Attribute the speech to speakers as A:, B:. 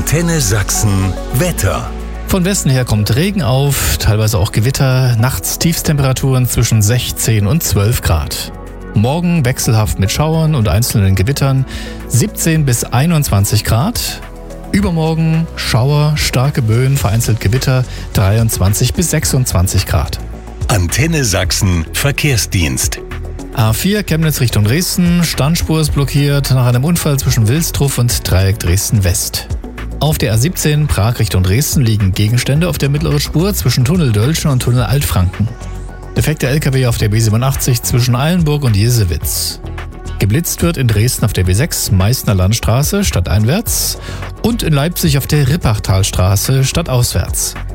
A: Antenne Sachsen Wetter.
B: Von Westen her kommt Regen auf, teilweise auch Gewitter, nachts Tiefstemperaturen zwischen 16 und 12 Grad. Morgen wechselhaft mit Schauern und einzelnen Gewittern 17 bis 21 Grad. Übermorgen Schauer, starke Böen, vereinzelt Gewitter 23 bis 26 Grad.
A: Antenne Sachsen Verkehrsdienst.
B: A4 Chemnitz Richtung Dresden, Standspur ist blockiert nach einem Unfall zwischen Wilstrup und Dreieck Dresden West. Auf der A17 Prag Richtung Dresden liegen Gegenstände auf der mittleren Spur zwischen Tunnel Dölschen und Tunnel Altfranken. Defekter LKW auf der B87 zwischen Eilenburg und Jesewitz. Geblitzt wird in Dresden auf der B6 Meißner Landstraße stadteinwärts und in Leipzig auf der Rippachtalstraße stadtauswärts.